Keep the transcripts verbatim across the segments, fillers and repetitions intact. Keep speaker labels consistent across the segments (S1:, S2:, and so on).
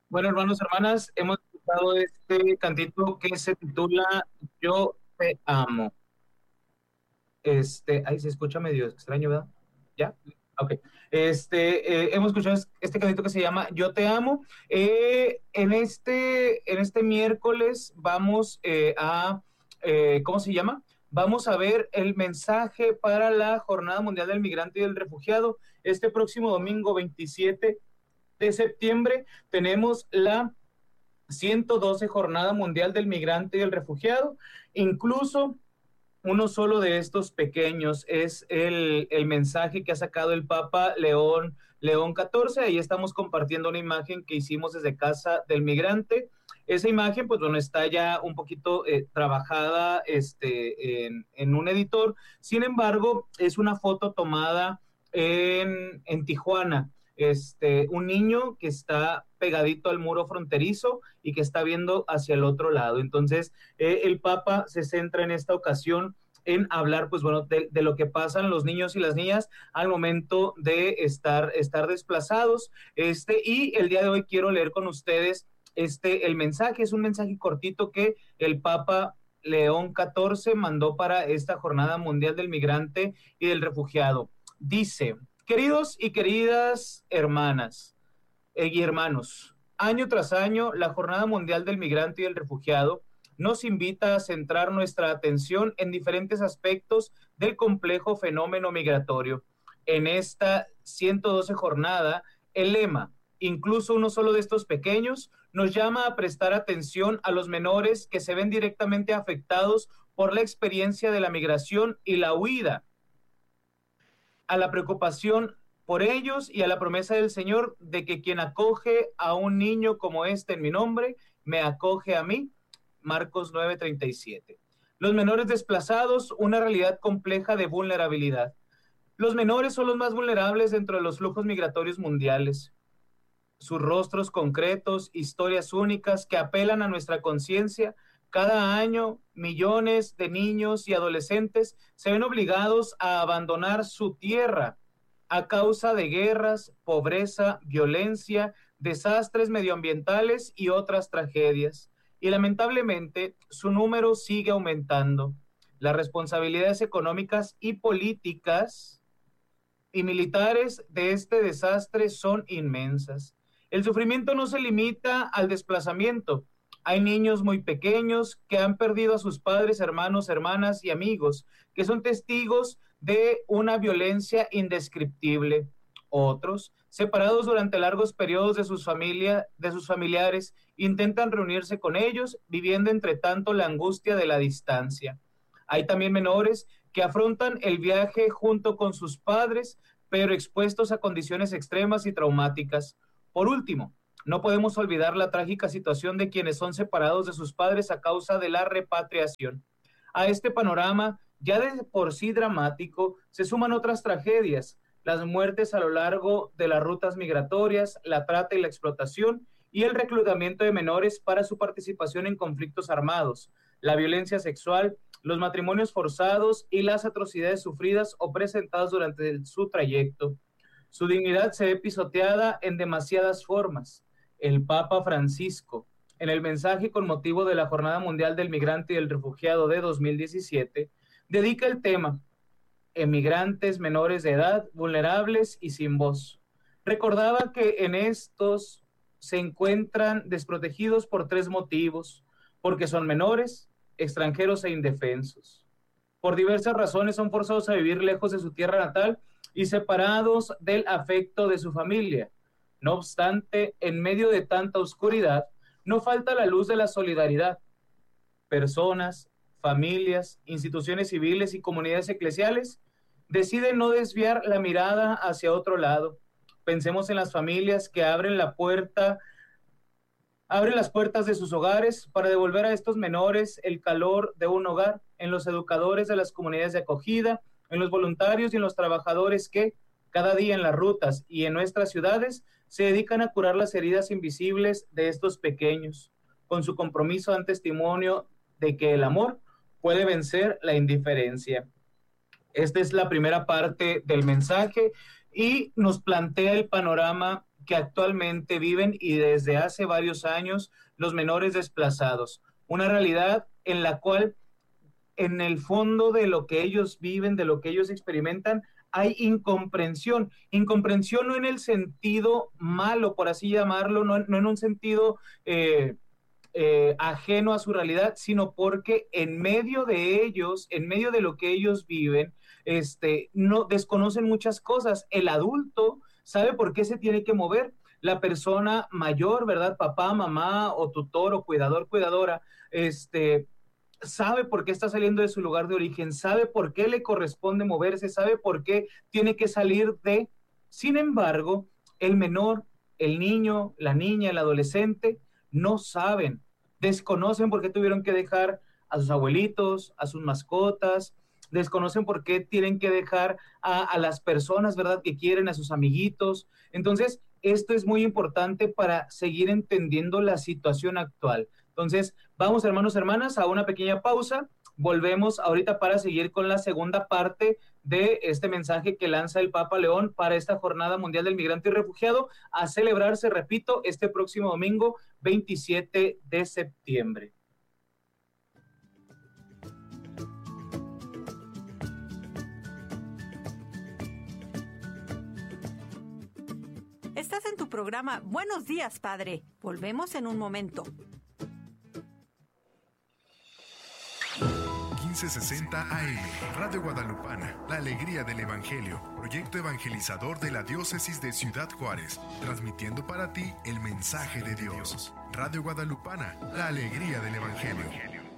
S1: Bueno, hermanos, hermanas, hemos escuchado este cantito que se titula Yo te amo. Este, ahí se escucha medio extraño, ¿verdad? ¿Ya? Ok. Este, eh, hemos escuchado este cantito que se llama Yo te amo. Eh, en este, en este miércoles vamos eh, a, eh, ¿cómo se llama? Vamos a ver el mensaje para la Jornada Mundial del Migrante y del Refugiado. Este próximo domingo veintisiete de septiembre tenemos la ciento doce Jornada Mundial del Migrante y del Refugiado. Incluso uno solo de estos pequeños es el, el mensaje que ha sacado el Papa León, León catorce. Ahí estamos compartiendo una imagen que hicimos desde Casa del Migrante. Esa imagen, pues bueno, está ya un poquito eh, trabajada este, en, en un editor. Sin embargo, es una foto tomada en, en Tijuana. Este, un niño que está pegadito al muro fronterizo y que está viendo hacia el otro lado. Entonces, eh, el Papa se centra en esta ocasión en hablar, pues bueno, de, de, lo que pasan los niños y las niñas al momento de estar, estar desplazados. Este, y el día de hoy quiero leer con ustedes este, el mensaje, es un mensaje cortito que el Papa León catorce mandó para esta Jornada Mundial del Migrante y del Refugiado. Dice: queridos y queridas hermanas eh, y hermanos, año tras año, la Jornada Mundial del Migrante y del Refugiado nos invita a centrar nuestra atención en diferentes aspectos del complejo fenómeno migratorio. En esta ciento doce jornada, el lema, incluso uno solo de estos pequeños, nos llama a prestar atención a los menores que se ven directamente afectados por la experiencia de la migración y la huida, a la preocupación por ellos y a la promesa del Señor de que quien acoge a un niño como este en mi nombre, me acoge a mí. Marcos nueve treinta y siete. Los menores desplazados, una realidad compleja de vulnerabilidad. Los menores son los más vulnerables dentro de los flujos migratorios mundiales. Sus rostros concretos, historias únicas que apelan a nuestra conciencia. Cada año, millones de niños y adolescentes se ven obligados a abandonar su tierra a causa de guerras, pobreza, violencia, desastres medioambientales y otras tragedias. Y lamentablemente su número sigue aumentando. Las responsabilidades económicas y políticas y militares de este desastre son inmensas. El sufrimiento no se limita al desplazamiento. Hay niños muy pequeños que han perdido a sus padres, hermanos, hermanas y amigos, que son testigos de una violencia indescriptible. Otros, separados durante largos periodos de sus, familia, de sus familiares, intentan reunirse con ellos, viviendo entre tanto la angustia de la distancia. Hay también menores que afrontan el viaje junto con sus padres, pero expuestos a condiciones extremas y traumáticas. Por último, no podemos olvidar la trágica situación de quienes son separados de sus padres a causa de la repatriación. A este panorama, ya de por sí dramático, se suman otras tragedias, las muertes a lo largo de las rutas migratorias, la trata y la explotación, y el reclutamiento de menores para su participación en conflictos armados, la violencia sexual, los matrimonios forzados y las atrocidades sufridas o presentadas durante el, su trayecto. Su dignidad se ve pisoteada en demasiadas formas. El Papa Francisco, en el mensaje con motivo de la Jornada Mundial del Migrante y del Refugiado de dos mil diecisiete, dedica el tema emigrantes menores de edad, vulnerables y sin voz. Recordaba que en estos se encuentran desprotegidos por tres motivos: porque son menores, extranjeros e indefensos. Por diversas razones son forzados a vivir lejos de su tierra natal y separados del afecto de su familia. No obstante, en medio de tanta oscuridad, no falta la luz de la solidaridad. Personas, familias, instituciones civiles y comunidades eclesiales deciden no desviar la mirada hacia otro lado. Pensemos en las familias que abren la puerta Abren las puertas de sus hogares para devolver a estos menores el calor de un hogar, en los educadores de las comunidades de acogida, en los voluntarios y en los trabajadores que, cada día en las rutas y en nuestras ciudades, se dedican a curar las heridas invisibles de estos pequeños. Con su compromiso dan testimonio de que el amor puede vencer la indiferencia. Esta es la primera parte del mensaje y nos plantea el panorama que actualmente viven y desde hace varios años los menores desplazados. Una realidad en la cual, en el fondo de lo que ellos viven, de lo que ellos experimentan, hay incomprensión. Incomprensión no en el sentido malo, por así llamarlo, no, no en un sentido eh, eh, ajeno a su realidad, sino porque en medio de ellos, en medio de lo que ellos viven, este, no desconocen muchas cosas. El adulto sabe por qué se tiene que mover. La persona mayor, ¿verdad? Papá, mamá, o tutor, o cuidador, cuidadora, este, sabe por qué está saliendo de su lugar de origen, sabe por qué le corresponde moverse, sabe por qué tiene que salir de... Sin embargo, el menor, el niño, la niña, el adolescente, no saben, desconocen por qué tuvieron que dejar a sus abuelitos, a sus mascotas, desconocen por qué tienen que dejar a, a las personas, ¿verdad?, que quieren, a sus amiguitos. Entonces, esto es muy importante para seguir entendiendo la situación actual. Entonces, vamos, hermanos, hermanas, a una pequeña pausa. Volvemos ahorita para seguir con la segunda parte de este mensaje que lanza el Papa León para esta Jornada Mundial del Migrante y Refugiado, a celebrarse, repito, este próximo domingo, veintisiete de septiembre.
S2: Estás en tu programa Buenos Días, Padre. Volvemos en un momento.
S3: quince sesenta A M, Radio Guadalupana, la alegría del Evangelio, proyecto evangelizador de la Diócesis de Ciudad Juárez, transmitiendo para ti el mensaje de Dios. Radio Guadalupana, la alegría del Evangelio.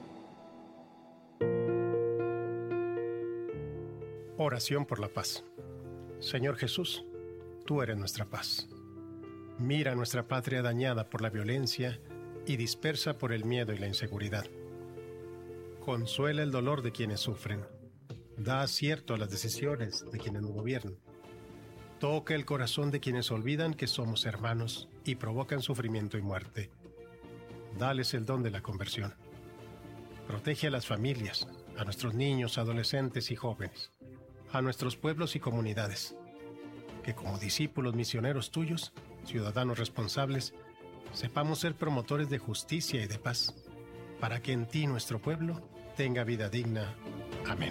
S4: Oración por la paz. Señor Jesús, tú eres nuestra paz. Mira nuestra patria dañada por la violencia y dispersa por el miedo y la inseguridad. Consuela el dolor de quienes sufren. Da acierto a las decisiones de quienes nos gobiernan. Toca el corazón de quienes olvidan que somos hermanos y provocan sufrimiento y muerte. Dales el don de la conversión. Protege a las familias, a nuestros niños, adolescentes y jóvenes, a nuestros pueblos y comunidades. Que como discípulos misioneros tuyos, ciudadanos responsables, sepamos ser promotores de justicia y de paz, para que en ti nuestro pueblo tenga vida digna. Amén.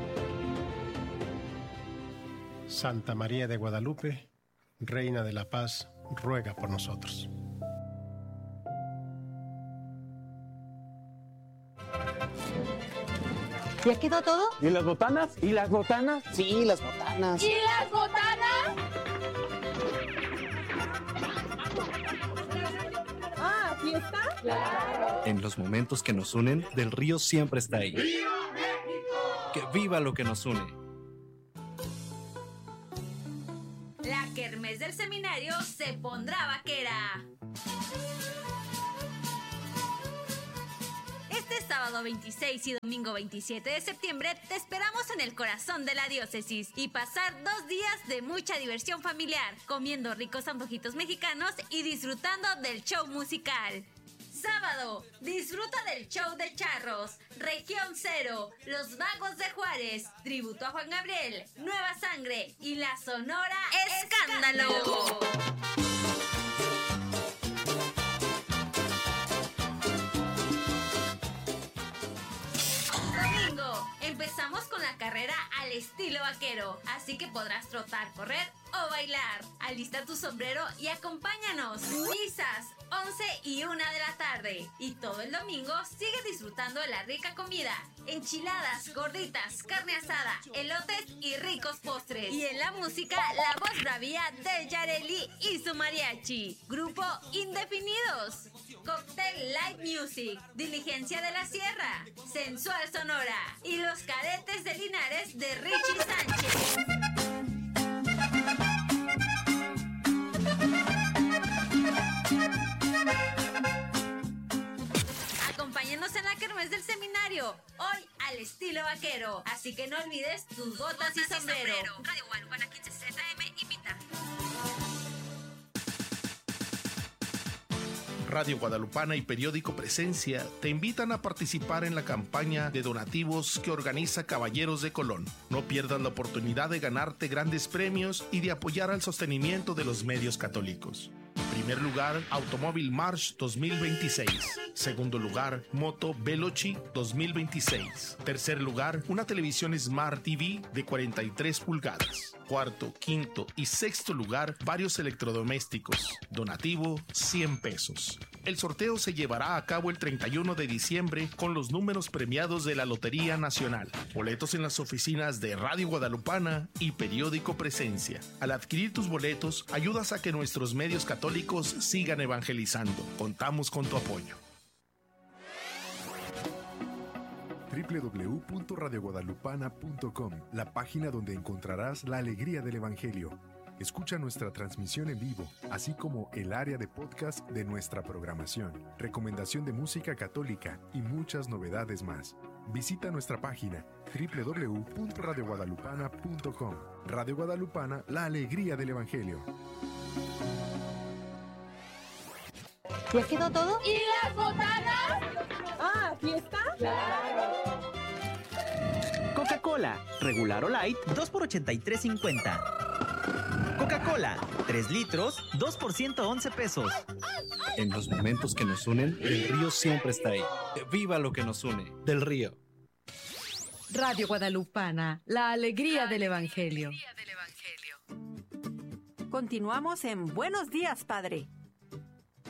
S4: Santa María de Guadalupe, Reina de la Paz, ruega por nosotros.
S5: ¿Ya quedó todo?
S6: ¿Y las botanas? ¿Y las botanas?
S5: Sí, las botanas.
S7: ¿Y las botanas?
S8: Ah, ¿aquí está?
S7: Claro.
S9: En los momentos que nos unen, Del Río siempre está ahí.
S7: ¡Viva México!
S9: ¡Que viva lo que nos une!
S10: La kermés del seminario se pondrá vaquera. Este sábado veintiséis y domingo veintisiete de septiembre te esperamos en el corazón de la diócesis y pasar dos días de mucha diversión familiar, comiendo ricos antojitos mexicanos y disfrutando del show musical. Sábado, disfruta del show de charros, Región Cero, Los Vagos de Juárez, tributo a Juan Gabriel, Nueva Sangre y la Sonora Escándalo. Escándalo. Domingo, empezamos con la carrera al estilo vaquero, así que podrás trotar, correr o bailar. Alista tu sombrero y acompáñanos. Misas, once y una de la tarde. Y todo el domingo sigue disfrutando de la rica comida. Enchiladas, gorditas, carne asada, elotes y ricos postres. Y en la música, la voz bravía de Yareli y su mariachi. Grupo Indefinidos. Cocktail Light Music. Diligencia de la Sierra. Sensual Sonora. Y los cadetes de Linares de Richie Sánchez. Acompáñanos en la kermés del seminario, hoy al estilo vaquero. Así que no olvides tus botas, botas y, sombrero. y sombrero. Radio Guadalupana quince sesenta A M invita.
S11: Radio Guadalupana y Periódico Presencia te invitan a participar en la campaña de donativos que organiza Caballeros de Colón. No pierdas la oportunidad de ganarte grandes premios y de apoyar al sostenimiento de los medios católicos. Primer lugar, Automóvil March dos mil veintiséis. Segundo lugar, Moto Veloci dos mil veintiséis. Tercer lugar, una televisión Smart T V de cuarenta y tres pulgadas. Cuarto, quinto y sexto lugar, varios electrodomésticos. Donativo, cien pesos. El sorteo se llevará a cabo el treinta y uno de diciembre con los números premiados de la Lotería Nacional. Boletos en las oficinas de Radio Guadalupana y Periódico Presencia. Al adquirir tus boletos, ayudas a que nuestros medios católicos sigan evangelizando. Contamos con tu apoyo.
S3: doble u doble u doble u punto radio guadalupana punto com, la página donde encontrarás la alegría del Evangelio. Escucha nuestra transmisión en vivo, así como el área de podcast de nuestra programación, recomendación de música católica y muchas novedades más. Visita nuestra página doble u doble u doble u punto radio guadalupana punto com. Radio Guadalupana, la alegría del Evangelio.
S5: ¿Ya quedó todo?
S7: ¿Y las botanas?
S8: Ah, ¿aquí está?
S7: ¡Claro!
S12: Coca-Cola, regular o light, dos por ochenta y tres cincuenta. Coca-Cola, tres litros, dos por ciento once pesos.
S9: En los momentos que nos unen, Del Río siempre está ahí. ¡Viva lo que nos une! Del Río.
S2: Radio Guadalupana, la alegría del Evangelio. Continuamos en Buenos Días, Padre.